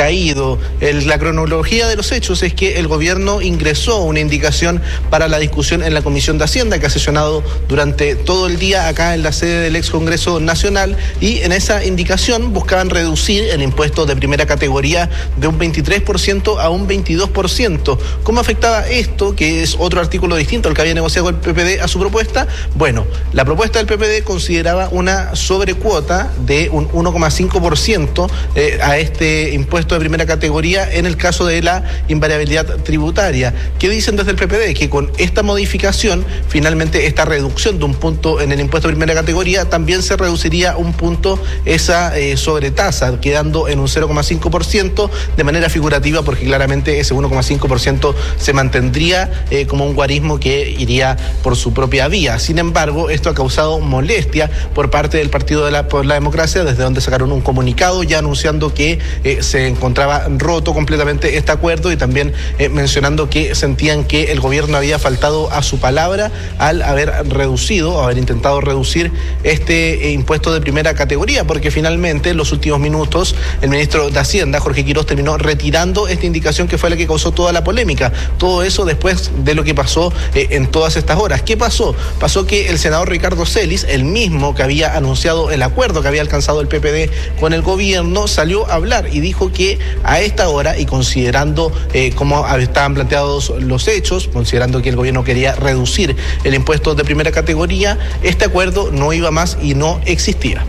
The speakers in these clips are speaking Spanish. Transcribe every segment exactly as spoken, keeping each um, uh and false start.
caído. El, la cronología de los hechos es que el gobierno ingresó una indicación para la discusión en la Comisión de Hacienda, que ha sesionado durante todo el día acá en la sede del ex Congreso Nacional, y en esa indicación buscaban reducir el impuesto de primera categoría de un veintitrés por ciento a un veintidós por ciento. ¿Cómo afectaba esto, que es otro artículo distinto al que había negociado el P P D, a su propuesta? Bueno, la propuesta del P P D consideraba una sobrecuota de un uno coma cinco por ciento eh, a este impuesto de primera categoría en el caso de la invariabilidad tributaria. ¿Qué dicen desde el P P D? Que con esta modificación, finalmente esta reducción de un punto en el impuesto de primera categoría, también se reduciría un punto esa eh, sobretasa, quedando en un cero coma cinco por ciento de manera figurativa, porque claramente ese uno coma cinco por ciento se mantendría eh, como un guarismo que iría por su propia vía. Sin embargo, esto ha causado molestia por parte del Partido de la, por la Democracia, desde donde sacaron un comunicado ya anunciando que eh, se encontraba roto completamente este acuerdo, y también eh, mencionando que sentían que el gobierno había faltado a su palabra al haber reducido, haber intentado reducir este eh, impuesto de primera categoría, porque finalmente en los últimos minutos el ministro de Hacienda, Jorge Quirós, terminó retirando esta indicación que fue la que causó toda la polémica. Todo eso después de lo que pasó eh, en todas estas horas. ¿Qué pasó? Pasó que el senador Ricardo Celis, el mismo que había anunciado el acuerdo que había alcanzado el P P D con el gobierno, salió a hablar y dijo que a esta hora, y considerando eh, cómo estaban planteados los hechos, considerando que el gobierno quería reducir el impuesto de primera categoría, este acuerdo no iba más y no existía.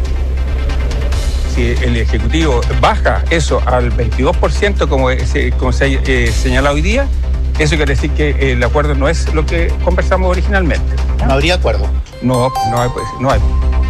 Si el Ejecutivo baja eso al veintidós por ciento, como se, como se ha eh, señalado hoy día, eso quiere decir que el acuerdo no es lo que conversamos originalmente. ¿No habría acuerdo? No, no hay. No hay.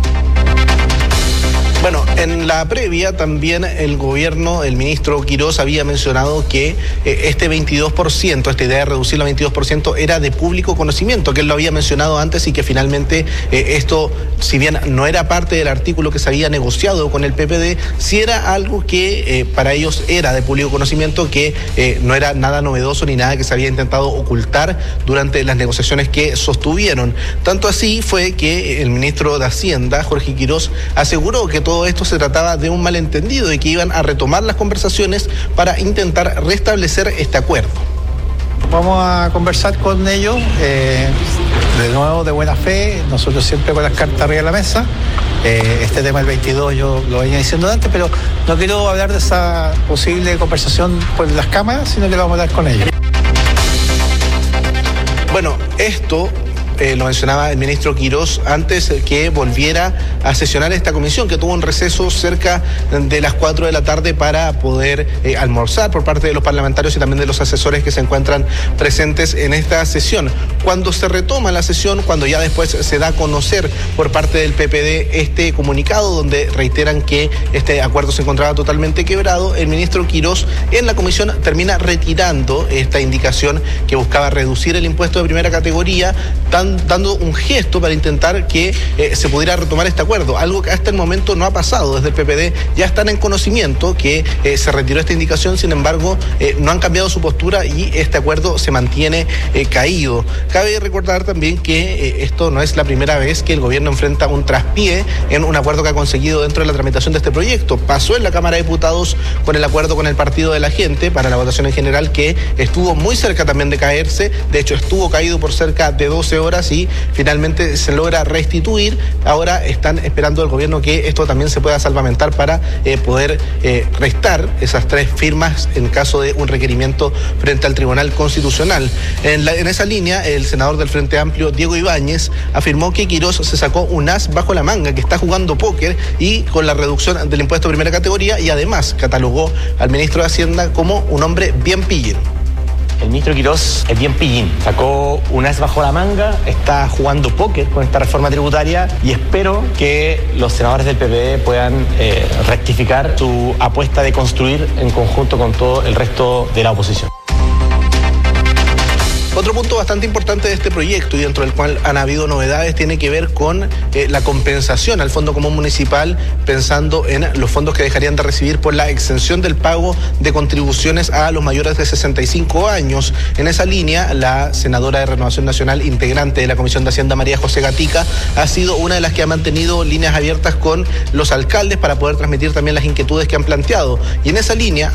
Bueno, en la previa también el gobierno, el ministro Quirós había mencionado que eh, este veintidós por ciento, esta idea de reducirlo a veintidós por ciento era de público conocimiento, que él lo había mencionado antes, y que finalmente eh, esto, si bien no era parte del artículo que se había negociado con el P P D, sí era algo que eh, para ellos era de público conocimiento, que eh, no era nada novedoso ni nada que se había intentado ocultar durante las negociaciones que sostuvieron. Tanto así fue que el ministro de Hacienda, Jorge Quirós, aseguró que todo esto se trataba de un malentendido y que iban a retomar las conversaciones para intentar restablecer este acuerdo. Vamos a conversar con ellos, eh, de nuevo de buena fe, nosotros siempre con las cartas arriba de la mesa. Eh, este tema del veintidós yo lo venía diciendo antes, pero no quiero hablar de esa posible conversación por las cámaras, sino que vamos a hablar con ellos. Bueno, esto... Eh, lo mencionaba el ministro Quirós antes que volviera a sesionar esta comisión, que tuvo un receso cerca de las cuatro de la tarde para poder eh, almorzar por parte de los parlamentarios y también de los asesores que se encuentran presentes en esta sesión. Cuando se retoma la sesión, cuando ya después se da a conocer por parte del P P D este comunicado donde reiteran que este acuerdo se encontraba totalmente quebrado, el ministro Quirós en la comisión termina retirando esta indicación que buscaba reducir el impuesto de primera categoría, tan dando un gesto para intentar que eh, se pudiera retomar este acuerdo, algo que hasta el momento no ha pasado. Desde el P P D ya están en conocimiento que eh, se retiró esta indicación, sin embargo eh, no han cambiado su postura y este acuerdo se mantiene eh, caído. Cabe recordar también que eh, esto no es la primera vez que el gobierno enfrenta un traspié en un acuerdo que ha conseguido dentro de la tramitación de este proyecto. Pasó en la Cámara de Diputados con el acuerdo con el Partido de la Gente para la votación en general, que estuvo muy cerca también de caerse, de hecho estuvo caído por cerca de doce horas y finalmente se logra restituir. Ahora están esperando el gobierno que esto también se pueda salvamentar para eh, poder eh, restar esas tres firmas en caso de un requerimiento frente al Tribunal Constitucional. En, la, en esa línea, el senador del Frente Amplio, Diego Ibáñez, afirmó que Quirós se sacó un as bajo la manga, que está jugando póker y con la reducción del impuesto de primera categoría, y además catalogó al ministro de Hacienda como un hombre bien pillín. El ministro Quirós es bien pillín, sacó un as bajo la manga, está jugando póker con esta reforma tributaria, y espero que los senadores del P P D puedan eh, rectificar su apuesta de construir en conjunto con todo el resto de la oposición. Otro punto bastante importante de este proyecto y dentro del cual han habido novedades tiene que ver con eh, la compensación al Fondo Común Municipal, pensando en los fondos que dejarían de recibir por la exención del pago de contribuciones a los mayores de sesenta y cinco años. En esa línea, la senadora de Renovación Nacional, integrante de la Comisión de Hacienda, María José Gatica, ha sido una de las que ha mantenido líneas abiertas con los alcaldes para poder transmitir también las inquietudes que han planteado. Y en esa línea